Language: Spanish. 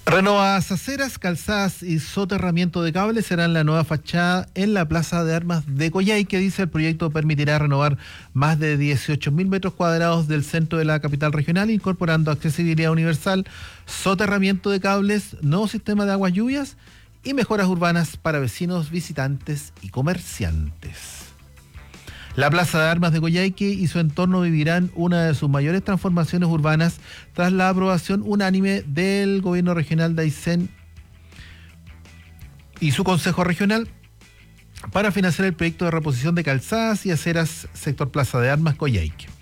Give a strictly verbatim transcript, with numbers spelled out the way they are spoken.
Renovadas aceras, calzadas y soterramiento de cables serán la nueva fachada en la Plaza de Armas de Coyhaique. Dice, el proyecto permitirá renovar más de dieciocho mil metros cuadrados del centro de la capital regional, incorporando accesibilidad universal, soterramiento de cables, nuevo sistema de aguas lluvias y mejoras urbanas para vecinos, visitantes y comerciantes. La Plaza de Armas de Coyhaique y su entorno vivirán una de sus mayores transformaciones urbanas tras la aprobación unánime del gobierno regional de Aysén y su consejo regional para financiar el proyecto de reposición de calzadas y aceras sector Plaza de Armas Coyhaique.